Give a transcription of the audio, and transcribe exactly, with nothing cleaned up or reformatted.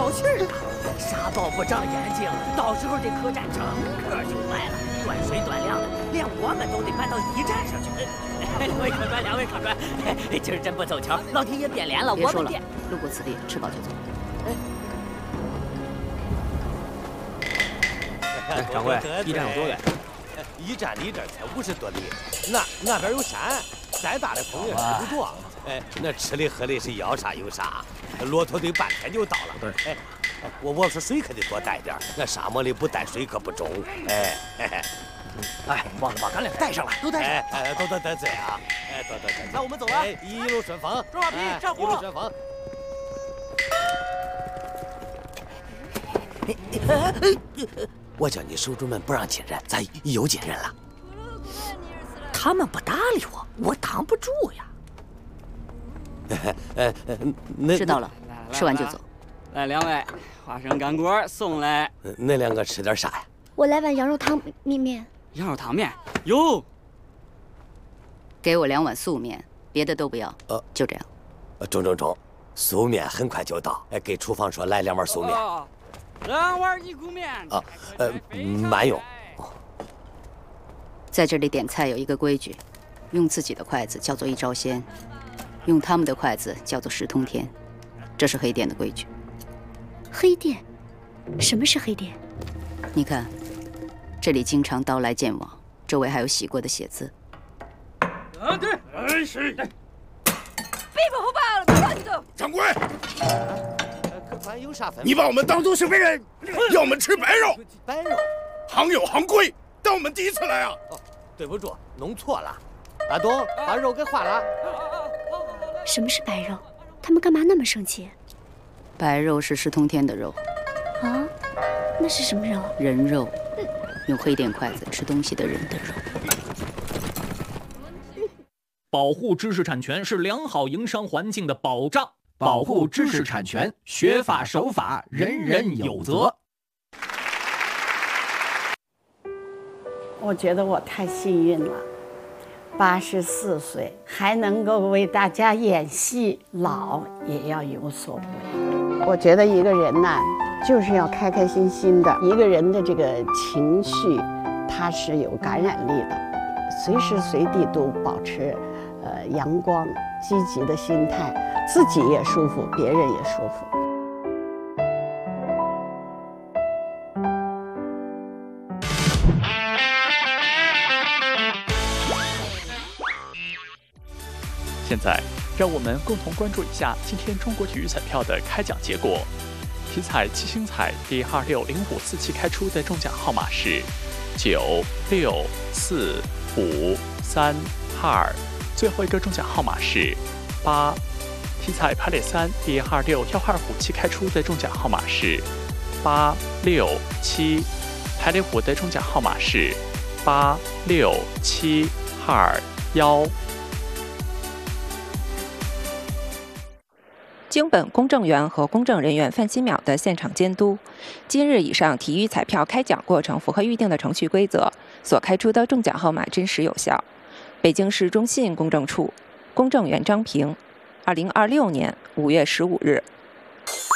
小气儿吧？沙包不长眼睛，到时候这客栈整个就坏了，断水断粮的，连我们都得搬到驿站上去。两位客官，两位客官，今儿真不凑巧，老天爷变脸了。 别说了， 我们店路过此地，吃饱就走。 哎，掌柜，驿站有多远？ 驿站离这儿才五十多里，那那边有山，再大的风也吹不着。哎，那吃的喝的是要啥有啥，骆驼队半天就到了。 对， 哎，我我说水可得多带点，那沙漠里不带水可不中。哎，嘿嘿。 哎，忘了把干粮带上来，都带上来。 哎哎，都都得罪啊！哎，都都得。 那我们走了。 哎，一路顺风。 抓马屁，上货。一路顺风。我叫你守住门不让进人，咋又进人了？ 他们不搭理我，我挡不住呀。 哎，那知道了，吃完就走。 来，两位，花生干果送来。 那两个吃点啥呀？ 我来碗羊肉汤米面。 羊肉汤面有。 给我两碗素面，别的都不要。 呃， 就这样。 呃，中中中，素面很快就到。哎，给厨房说来两碗素面。 哦、两碗一股面。 啊，呃，慢用。 在这里点菜有一个规矩，用自己的筷子叫做一招鲜，用他们的筷子叫做十通天，这是黑店的规矩。 黑店？什么是黑店？ 你看，这里经常刀来剑往，周围还有洗过的血渍。 啊，对，哎是。 被保护罢了，别乱动。 掌柜， 客官有啥吩咐？ 你把我们当作是非人，要我们吃白肉。 白肉， 行有行规，但我们第一次来啊。 哦，对不住，弄错了。阿东，把肉给换了。 什么是白肉？他们干嘛那么生气？ 白肉是十通天的肉。 啊？那是什么肉？ 人肉，用黑店筷子吃东西的人的肉。 保护知识产权是良好营商环境的保障。保护知识产权，学法守法，人人有责。 我觉得我太幸运了，八十四岁还能够为大家演戏，老也要有所为。我觉得一个人呢，就是要开开心心的。一个人的这个情绪，它是有感染力的，随时随地都保持呃阳光、积极的心态，自己也舒服，别人也舒服。 现在，让我们共同关注一下今天中国体育彩票的开奖结果。体彩七星彩第二六零五四期开出的中奖号码是九六四五三二，最后一个中奖号码是八。体彩排列三第二六幺二五期开出的中奖号码是八六七，排列五的中奖号码是八六七二幺。 经本公证员和公证人员范新淼的现场监督，今日以上体育彩票开奖过程符合预定的程序规则，所开出的中奖号码真实有效。北京市中信公证处，公证员张平，二零二六年五月十五日。